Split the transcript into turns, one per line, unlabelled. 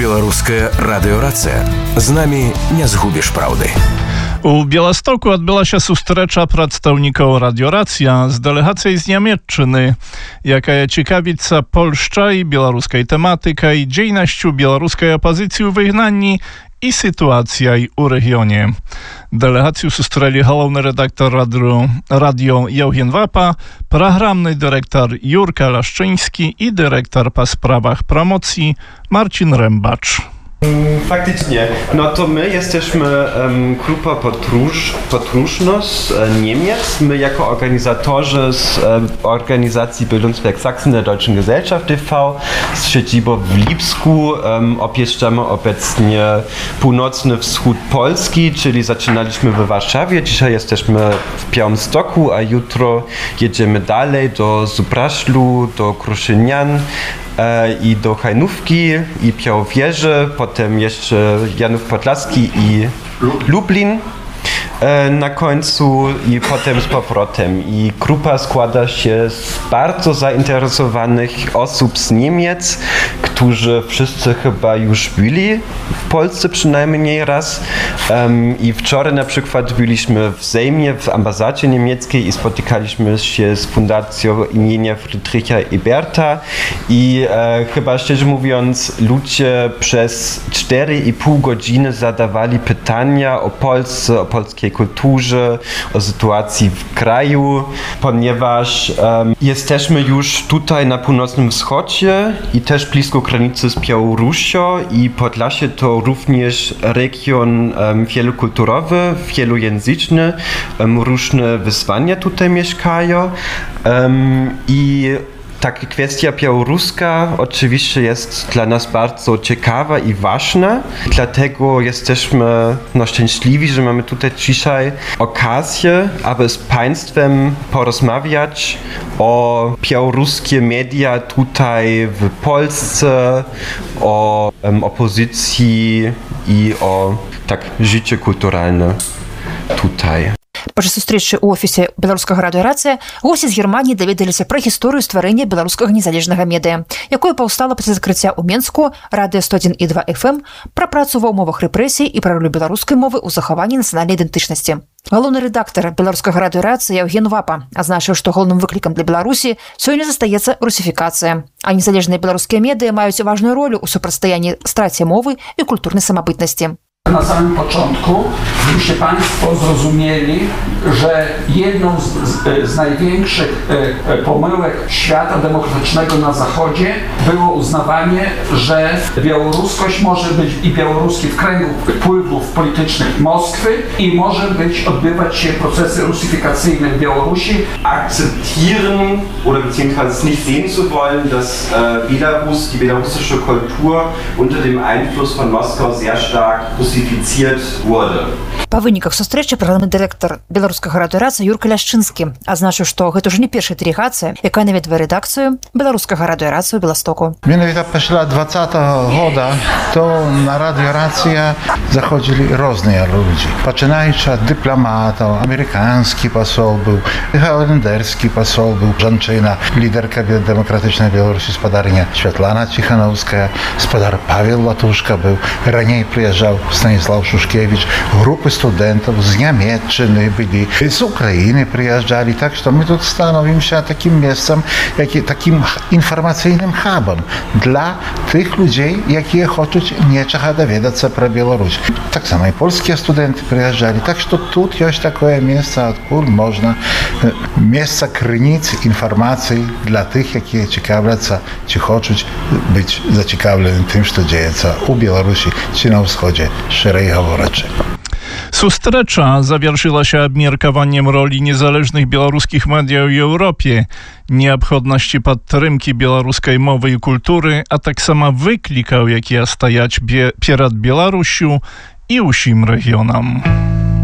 Беларуская радыёрацыя. З намі не згубіш праўды.
У Białymstoku odbyła się sustrecza przedstawników Radioracja z delegacją z Niemiecczyny, jaka je ciekawica Polszcza i białoruskiej tematyka i dziejnościu białoruskiej opozycji u wygnani i sytuacja u regionie. Delegację sustreli główny redaktor radio Eugen Wapa, programny dyrektor Jurka Laszczyński i dyrektor po sprawach promocji Marcin Rębacz.
Faktycznie. No to my jesteśmy grupa podróżna z Niemiec. My jako organizatorzy z organizacji Bildungswerk Sachsen der Deutschen Gesellschaft e.V. z siedzibą w Lipsku objeżdżamy obecnie północny wschód Polski, czyli zaczynaliśmy w Warszawie. Dzisiaj jesteśmy w Białymstoku, a jutro jedziemy dalej do Zubraszlu, do Kruszynian i do Hajnówki i Białowieży, potem jeszcze Janów Podlaski i Lublin na końcu i potem z powrotem. I grupa składa się z bardzo zainteresowanych osób z Niemiec, którzy wszyscy chyba już byli w Polsce przynajmniej raz. I wczoraj na przykład byliśmy w Sejmie, w ambasadzie niemieckiej i spotykaliśmy się z Fundacją imienia Friedricha Eberta i chyba szczerze mówiąc ludzie przez 4,5 godziny zadawali pytania o Polsce, o polskiej kulturze, o sytuacji w kraju, ponieważ jesteśmy już tutaj na północnym wschodzie i też blisko granicy z Białorusią i Podlasie to również region wielokulturowy, wielojęzyczny, różne wyzwania tutaj mieszkają i taka kwestia białoruska oczywiście jest dla nas bardzo ciekawa i ważna. Dlatego jesteśmy szczęśliwi, że mamy tutaj dzisiaj okazję, aby z Państwem porozmawiać o białoruskie media tutaj w Polsce, o opozycji i o życiu kulturalne tutaj.
Падчас сустрэчы ў офісе беларускага радыёрацыя госці з Германіі даведаліся пра гісторыю стварэння беларускага незалежнага медыа, якое паўстала пасля закрыцця ў Менску радыё 101,2 FM, пра працу ва ўмовах рэпрэсій і пра ролю беларускай мовы ў захаванні нацыянальнай ідэнтычнасці. Галоўны рэдактар беларускага радыёрацыі Eugen Wapa азначыў, што галоўным выклікам для Беларусі сёння застаецца русіфікацыя, а незалежныя беларускія медыа маюць важную ролю ў супрацьстаянні страце мовы і культурнай самабытнасці.
Na samym początku, żebyście Państwo zrozumieli, że jedną z największych pomyłek świata demokratycznego na Zachodzie było uznawanie, że białoruskość może być i białoruski w kręgu wpływów politycznych Moskwy i może odbywać się procesy rusyfikacyjne w Białorusi.
Akzeptieren oder beziehungsweise nicht sehen zu wollen, dass Belarus, die belarussische Kultur unter dem Einfluss von Moskau sehr stark wurde.
Па выніках сустрэчы праграмны дырэктар беларускага радыёрацыі Юрка Ляшчынскі азначыў, што гэта ўжо не першая дэлегацыя, якая наведвае рэдакцыю беларускага радыёрацыі ў Беластоку.
Mianowicie пасля 2020 года то на радыёрацыя заходзілі розныя людзі. Пачынаючы ад дыпламатаў, амерыканскі пасол быў, галандэрскі пасол быў, жанчына, лідарка дэмакратычнай Беларусі спадарня Святлана Ціханаўская, спадар Павел Латушка быў, раней прыязджаў Stanisław Szuszkiewicz, grupy studentów z Niemiecczyny byli, z Ukrainy przyjeżdżali, tak że my tu stanowimy się takim miejscem, takim informacyjnym hubem dla tych ludzi, jakie chcą niczego dowiedzieć się pro Białoruś. Tak samo i polskie studenty przyjeżdżali, tak że tu jest takie miejsce, odkąd można, miejsce krynic informacji dla tych, jakie ciekawią się, czy chcą być zaciekawieni tym, co dzieje się u Białorusi, czy na wschodzie. Szerej говорячи.
Sustrecza zawieszyła się obmierkowaniem roli niezależnych białoruskich mediów w Europie, nieobchodności podtrzymki białoruskiej mowy i kultury, a tak samo wyklikał, jaki stajać przed Białorusią i usim regionom.